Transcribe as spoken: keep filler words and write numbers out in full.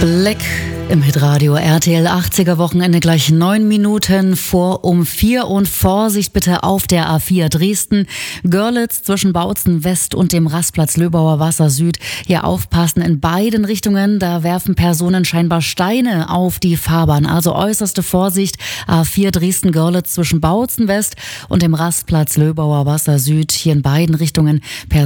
Black im Hitradio R T L achtziger Wochenende gleich neun Minuten vor um vier und Vorsicht bitte auf der A vier Dresden. Görlitz zwischen Bautzen West und dem Rastplatz Löbauer Wasser Süd. Hier aufpassen in beiden Richtungen, da werfen Personen scheinbar Steine auf die Fahrbahn. Also äußerste Vorsicht, A vier Dresden-Görlitz zwischen Bautzen West und dem Rastplatz Löbauer Wasser Süd. Hier in beiden Richtungen Personen